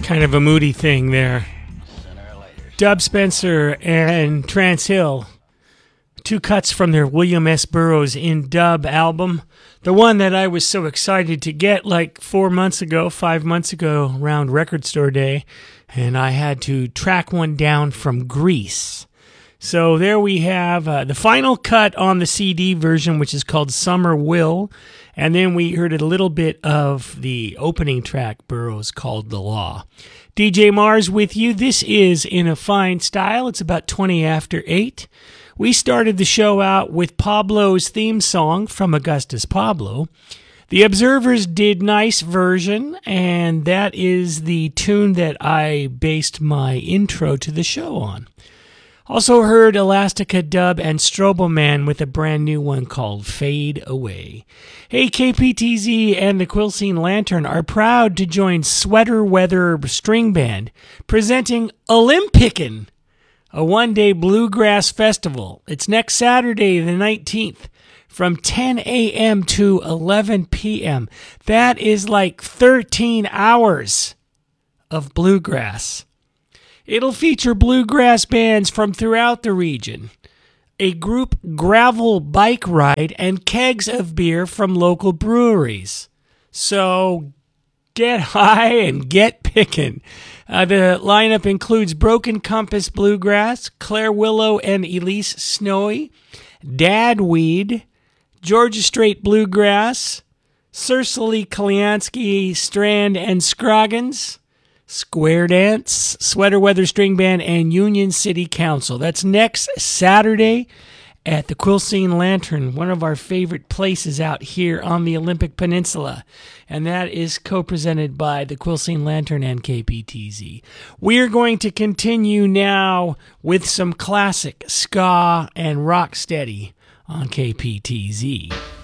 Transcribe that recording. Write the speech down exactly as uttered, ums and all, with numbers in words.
Kind of a moody thing there. Dub Spencer and Trance Hill. Two cuts from their William S. Burroughs in Dub album. The one that I was so excited to get like four months ago, five months ago, around Record Store Day. And I had to track one down from Greece. So there we have uh, the final cut on the C D version, which is called Summer Will. And then we heard a little bit of the opening track, Burroughs, called The Law. D J Mars with you. This is In a Fine Style. It's about twenty after eight. We started the show out with Pablo's theme song from Augustus Pablo. The Observers did Nice Version, and that is the tune that I based my intro to the show on. Also heard Elastica Dub and Stroboman with a brand new one called Fade Away. Hey, K P T Z and the Quilcene Lantern are proud to join Sweater Weather String Band presenting Olympicin, a one-day bluegrass festival. It's next Saturday the nineteenth from ten a.m. to eleven p.m. That is like thirteen hours of bluegrass. It'll feature bluegrass bands from throughout the region, a group gravel bike ride, and kegs of beer from local breweries. So get high and get pickin'. Uh, the lineup includes Broken Compass Bluegrass, Claire Willow and Elise Snowy, Dadweed, Georgia Strait Bluegrass, Cecily Kaliansky, Strand and Scroggins, Square Dance, Sweater Weather String Band, and Union City Council. That's next Saturday at the Quilcene Lantern, one of our favorite places out here on the Olympic Peninsula. And that is co-presented by the Quilcene Lantern and K P T Z. We are going to continue now with some classic ska and rock steady on K P T Z.